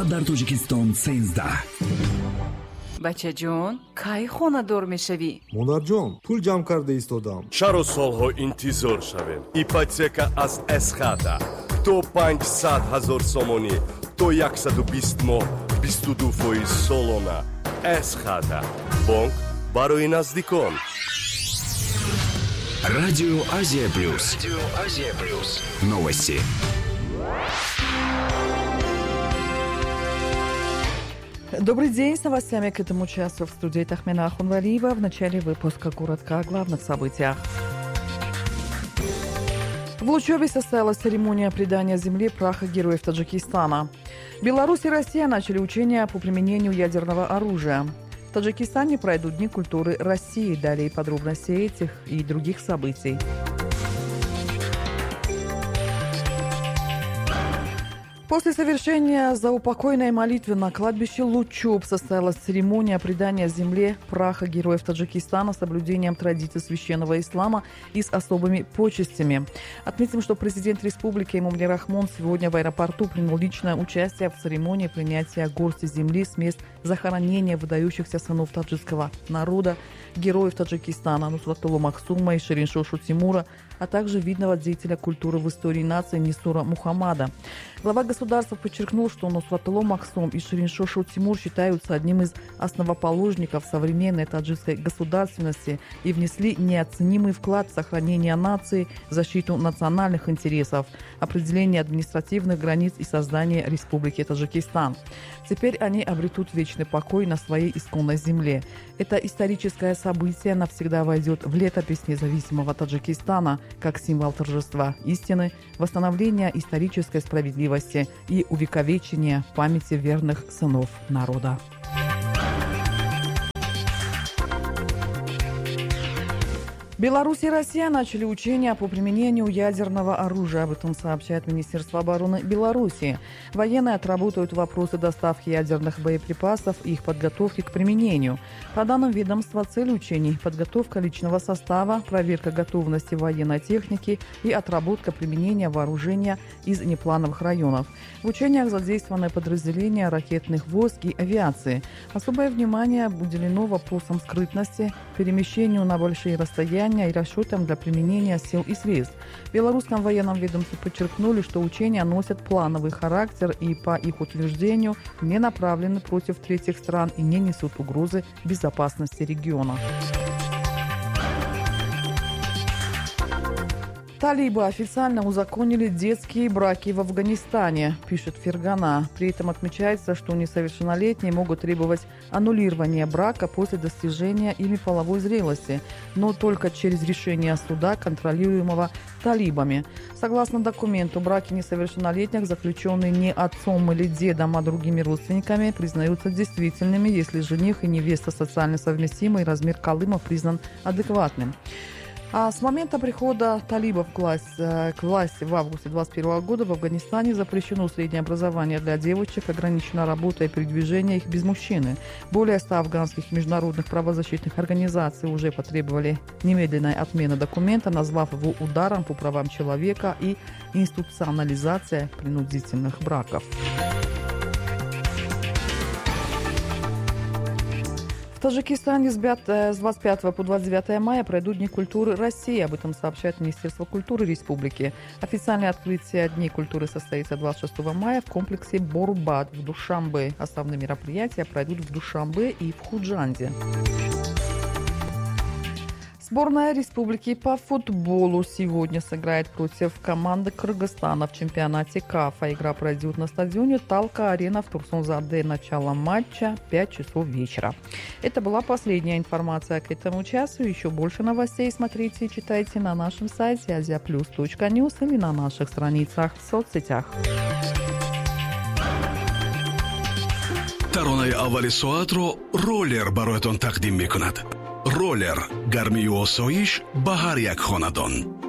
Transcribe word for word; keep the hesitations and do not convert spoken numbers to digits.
و در تاجیکستان سیزده. بچه جون کی خانه دار میشوی؟ مادر جان پول جمع کرده ایستادم. چرا سالها انتظار شویم؟ ایپاتека از اسخاتا تو پانصد هزار سومونی تو صد و بیست ماه بیست و دو فایز سالانه. اسخاتا بانک برای نزدیکان. Радио Азия Плюс. Радио Азия Плюс. Новости. Добрый день, с новостями к этому часу в студии Тахмина Ахунвалиева. В начале выпуска коротко о главных событиях. В Лучеве состоялась церемония предания земле праха героев Таджикистана. Беларусь и Россия начали учения по применению ядерного оружия. В Таджикистане пройдут Дни культуры России. Далее подробности этих и других событий. После совершения заупокойной молитвы на кладбище Лучёб состоялась церемония предания земле праха героев Таджикистана с соблюдением традиций священного ислама и с особыми почестями. Отметим, что президент республики Эмомали Рахмон сегодня в аэропорту принял личное участие в церемонии принятия горсти земли с мест захоронения выдающихся сынов таджикского народа, героев Таджикистана Нусратулло Максума и Шириншошу Тимура, а также видного деятеля культуры в истории нации Нисура Мухаммада. Глава государства подчеркнул, что Нусратулло Максум и Шириншошу Тимур считаются одним из основоположников современной таджикской государственности и внесли неоценимый вклад в сохранение нации, защиту национальных интересов, определение административных границ и создание Республики Таджикистан. Теперь они обретут вечный покой на своей исконной земле. Это историческое событие навсегда войдет в летопись независимого Таджикистана как символ торжества истины, восстановления исторической справедливости и увековечения памяти верных сынов народа. Беларусь и Россия начали учения по применению ядерного оружия. Об этом сообщает Министерство обороны Беларуси. Военные отработают вопросы доставки ядерных боеприпасов и их подготовки к применению. По данным ведомства, цель учений – подготовка личного состава, проверка готовности военной техники и отработка применения вооружения из неплановых районов. В учениях задействованы подразделения ракетных войск и авиации. Особое внимание уделено вопросам скрытности, перемещению на большие расстояния и расчетам для применения сил и средств. В белорусском военном ведомстве подчеркнули, что учения носят плановый характер и, по их утверждению, не направлены против третьих стран и не несут угрозы безопасности региона. Талибы официально узаконили детские браки в Афганистане, пишет Фергана. При этом отмечается, что несовершеннолетние могут требовать аннулирования брака после достижения ими половой зрелости, но только через решение суда, контролируемого талибами. Согласно документу, браки несовершеннолетних, заключенные не отцом или дедом, а другими родственниками, признаются действительными, если жених и невеста социально совместимы и размер калыма признан адекватным. А с момента прихода талибов к власти, к власти в августе двадцать первого года в Афганистане запрещено среднее образование для девочек, ограничена работа и передвижение их без мужчины. Более ста афганских международных правозащитных организаций уже потребовали немедленной отмены документа, назвав его ударом по правам человека и институционализацией принудительных браков. В Таджикистане с двадцать пятого по двадцать девятое мая пройдут Дни культуры России. Об этом сообщает Министерство культуры республики. Официальное открытие Дней культуры состоится двадцать шестого мая в комплексе Борбат в Душанбе. Основные мероприятия пройдут в Душанбе и в Худжанде. Сборная республики по футболу сегодня сыграет против команды Кыргызстана в чемпионате КАФа. Игра пройдет на стадионе Талка-Арена в Турсунзаде. Начало матча пять часов вечера. Это была последняя информация к этому часу. Еще больше новостей смотрите и читайте на нашем сайте азия плюс точка ньюс или на наших страницах в соцсетях. таронаи аввали соатро роллер бароятон тақдим мекунад. роллер гармию осоиш ба ҳар як хонадон.